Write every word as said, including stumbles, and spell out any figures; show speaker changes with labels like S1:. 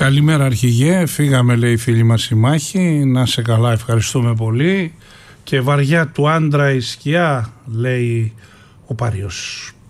S1: Καλημέρα αρχηγέ, φύγαμε λέει η φίλη μας η μάχη, να σε καλά, ευχαριστούμε πολύ. Και βαριά του άντρα η σκιά, λέει ο Πάριος.